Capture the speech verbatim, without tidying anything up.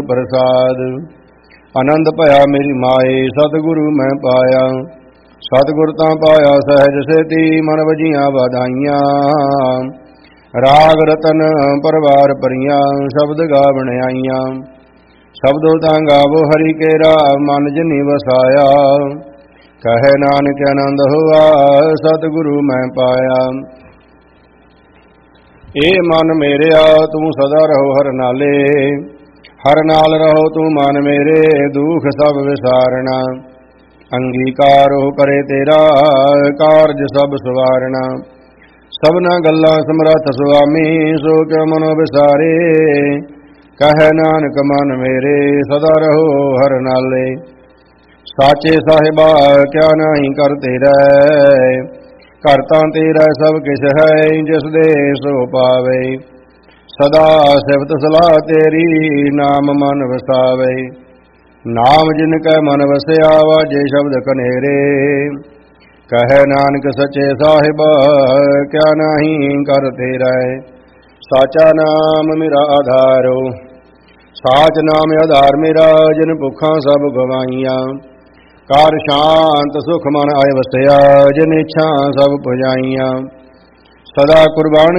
ਪ੍ਰਸਾਦ। ਆਨੰਦ ਭਇਆ ਮੇਰੀ ਮਾਏ ਸਤਿਗੁਰੂ ਮੈਂ ਪਾਇਆ। ਸਤਿਗੁਰ ਤਾਂ ਪਾਇਆ ਸਹਿਜ ਸੇਤੀ ਮਨ ਵਜੀਆਂ ਵਧਾਈਆਂ। ਰਾਗ ਰਤਨ ਪਰਵਾਰ ਭਰੀਆਂ ਸ਼ਬਦ ਗਾਵਣ ਆਈਆਂ। ਸ਼ਬਦੋ ਤਾਂ ਗਾਵੋ ਹਰੀ ਕੇਰਾ ਮਨ ਜਿਨੀ ਵਸਾਇਆ। ਕਹੈ ਨਾਨਕ ਆਨੰਦ ਹੋਆ ਸਤਿਗੁਰੂ ਮੈਂ ਪਾਇਆ। ਏ ਮਨ ਮੇਰਿਆ ਤੂੰ ਸਦਾ ਰਹੋ ਹਰ ਨਾਲੇ। ਹਰ ਨਾਲ ਰਹੋ ਤੂੰ ਮਨ ਮੇਰੇ ਦੁਖ ਸਭ ਵਿਸਾਰਣਾ। ਅੰਗੀਕਾਰ ਹੋ ਕਰੇ ਤੇਰਾ ਕਾਰਜ ਸਭ ਸਵਾਰਣਾ। ਸਭਨਾ ਗੱਲਾਂ ਸਮਰੱਥ ਸੁਆਮੀ ਸੋ ਕਿਉ ਮਨੋ ਵਿਸਾਰੇ। ਕਹੈ ਨਾਨਕ ਮਨ ਮੇਰੇ ਸਦਾ ਰਹੋ ਹਰ ਨਾਲੇ। ਸਾਚੇ ਸਾਹਿਬਾ ਕਿਆ ਨਹੀਂ ਕਰ ਤੇਰਾ। ਘਰ ਤਾਂ ਤੇਰਾ ਸਭ ਕਿਛ ਹੈ ਜਿਸ ਦੇ ਸੋ ਪਾਵੇ। ਸਦਾ ਸਿਫਤ ਸਲਾਹ ਤੇਰੀ ਨਾਮ ਮਨ ਵਸਾਵੇ। ਨਾਮ ਜਿਨ ਕੈ ਮਨ ਵਸਿਆ ਵਾਜੇ ਸ਼ਬਦ ਕਨੇਰੇ। ਕਹੈ ਨਾਨਕ ਸੱਚੇ ਸਾਹਿਬ ਕਿਆ ਨਹੀਂ ਕਰ ਤੇਰਾ। ਸਾਚਾ ਨਾਮ ਮੇਰਾ ਆਧਾਰੋ ਸਾਚ ਨਾਮ ਆਧਾਰ ਮੇਰਾ। ਜਿਨ ਭੁੱਖਾਂ ਸਭ ਗਵਾਈਆਂ ਕਾਰ ਸ਼ਾਂਤ ਸੁਖ ਮਨ ਆਏ ਵਸਿਆ। ਜਿਨ ਇੱਛਾ ਸਭ ਪੁਜਾਈਆਂ। ਸਦਾ ਕੁਰਬਾਨ